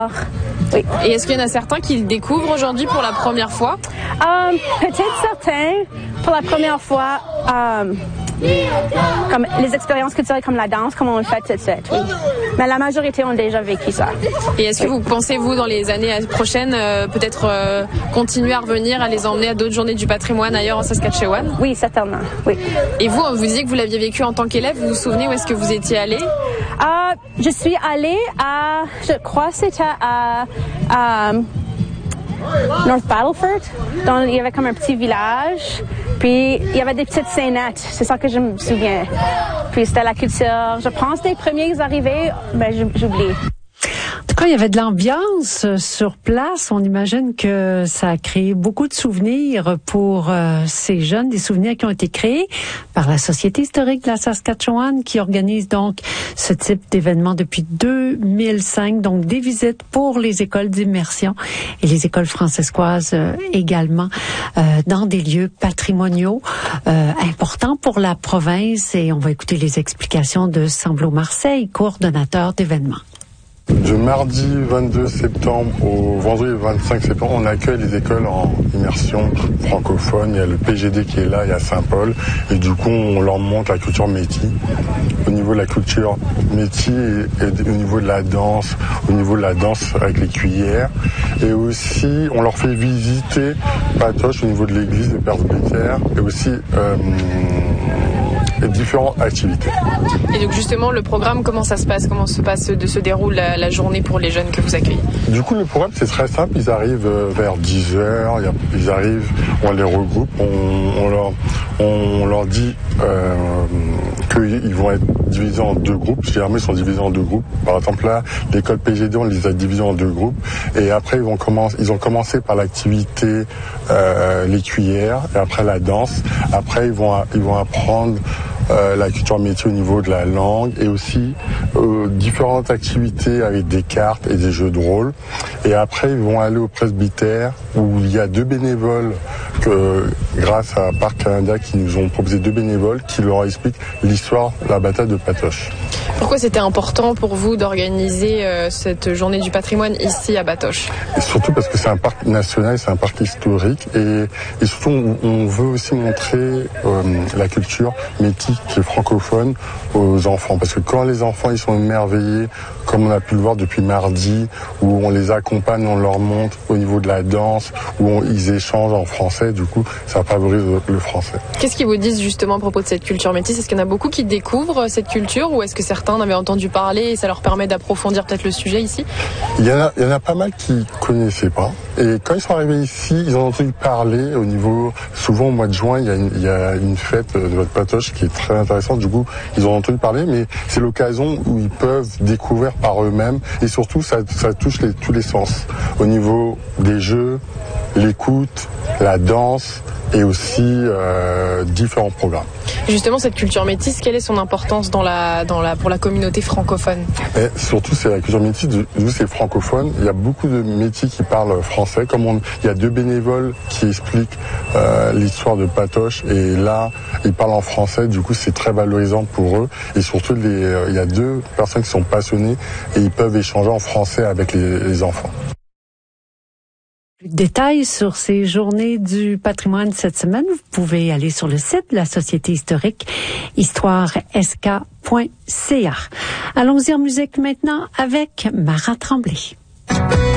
Oui. Et est-ce qu'il y en a certains qui le découvrent aujourd'hui pour la première fois? Peut-être certains pour la première fois, comme les expériences culturelles comme la danse, comme on le fait tout de suite. Oui. Mais la majorité ont déjà vécu ça. Et est-ce que vous pensez, vous, dans les années prochaines, peut-être continuer à revenir, à les emmener à d'autres journées du patrimoine ailleurs en Saskatchewan? Oui, certainement. Oui. Et vous, vous disiez que vous l'aviez vécu en tant qu'élève. Vous vous souvenez où est-ce que vous étiez allé? Je suis allée à, je crois c'était à North Battleford. Donc, il y avait comme un petit village. Puis, il y avait des petites scénettes. C'est ça que je me souviens. Puis, c'était la culture, je pense, des premiers arrivés. Mais j'oublie. En tout cas, il y avait de l'ambiance sur place. On imagine que ça a créé beaucoup de souvenirs pour ces jeunes, des souvenirs qui ont été créés par la Société historique de la Saskatchewan qui organise donc ce type d'événement depuis 2005. Donc, des visites pour les écoles d'immersion et les écoles francescoises également dans des lieux patrimoniaux importants pour la province. Et on va écouter les explications de Samblo Marseille, coordonnateur d'événements. Du mardi 22 septembre au vendredi 25 septembre, on accueille les écoles en immersion francophone. Il y a le PGD qui est là, il y a Saint-Paul. Et du coup, on leur montre la culture métis. Au niveau de la culture métis et au niveau de la danse, avec les cuillères. Et aussi, on leur fait visiter Patoche au niveau de l'église de Presbytère et aussi différentes activités. Et donc justement, le programme, comment ça se passe? Comment se déroule la journée pour les jeunes que vous accueillez? Du coup, le programme, c'est très simple. Ils arrivent vers 10h. Ils arrivent, on les regroupe. On leur dit qu'ils vont être divisés en deux groupes. Généralement, ils sont divisés en deux groupes. Par exemple, là, l'école PGD, on les a divisés en deux groupes. Et après, ils ont commencé par l'activité les cuillères et après la danse. Après, ils vont apprendre la culture métier au niveau de la langue et aussi différentes activités avec des cartes et des jeux de rôle. Et après, ils vont aller au presbytère où il y a deux bénévoles grâce à Parc Canada qui nous ont proposé deux bénévoles qui leur expliquent l'histoire de la bataille de Patoche. Pourquoi c'était important pour vous d'organiser cette journée du patrimoine ici à Batoche? Et surtout parce que c'est un parc national, c'est un parc historique et surtout on veut aussi montrer la culture métis qui est francophone aux enfants. Parce que quand les enfants ils sont émerveillés, comme on a pu le voir depuis mardi, où on les accompagne, on leur montre au niveau de la danse, où ils échangent en français, du coup ça favorise le français. Qu'est-ce qu'ils vous disent justement à propos de cette culture métisse? Est-ce qu'il y en a beaucoup qui découvrent cette culture ou est-ce que certains en avaient entendu parler et ça leur permet d'approfondir peut-être le sujet ici? Il y en a pas mal qui connaissaient pas. Et quand ils sont arrivés ici, ils ont entendu parler au niveau... Souvent au mois de juin, il y a une fête de votre Patoche qui est très intéressante. Du coup, ils ont entendu parler, mais c'est l'occasion où ils peuvent découvrir par eux-mêmes. Et surtout, ça touche tous les sens. Au niveau des jeux, l'écoute, la danse et aussi différents programmes. Justement, cette culture métisse, quelle est son importance pour la communauté francophone? Et surtout, c'est la culture métisse, nous c'est francophone. Il y a beaucoup de métis qui parlent français. Il y a deux bénévoles qui expliquent l'histoire de Patoche et là, ils parlent en français. Du coup, c'est très valorisant pour eux. Et surtout, il y a deux personnes qui sont passionnées et ils peuvent échanger en français avec les enfants. Détails sur ces journées du patrimoine cette semaine, vous pouvez aller sur le site de la Société historique, histoiresk.ca. Allons-y en musique maintenant avec Mara Tremblay.